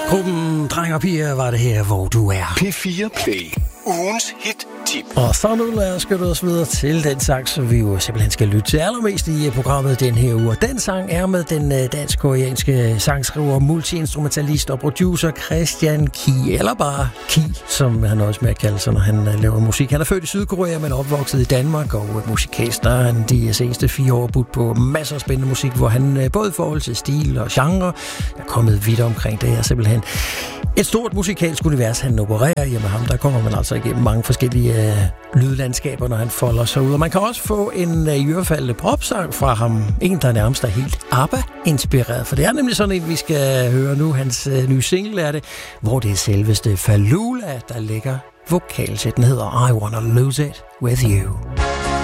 Gruppen Dreng og Piger var det her, hvor du er. P4 Play. Ugens hit-tip. Og så nu lad os skynde os videre til den sang, som vi jo simpelthen skal lytte til allermest i programmet den her uge. Den sang er med den dansk-koreanske sangskriver, multiinstrumentalist og producer Christian Ki, eller bare Ki, som han også med at kalde sig, når han laver musik. Han er født i Sydkorea, men opvokset i Danmark, og musikalsk, der har han de seneste 4 år budt på masser af spændende musik, hvor han både i forhold til stil og genre er kommet vidt omkring. Det er simpelthen et stort musikalsk univers, han opererer i, med ham. Der kommer man altså igennem mange forskellige lydlandskaber, når han folder sig ud. Og man kan også få en i hvert fald popsang fra ham. En, der nærmest er helt ABBA-inspireret. For det er nemlig sådan en, vi skal høre nu. Hans nye single er det, hvor det er selveste Falula, der lægger vokal til. Den hedder I Wanna Lose It With You.